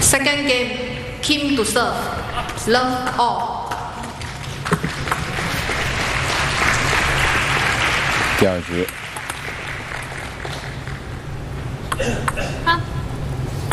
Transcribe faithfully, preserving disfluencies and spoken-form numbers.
Second game, Kim to serve. Love all. 第二局。 好。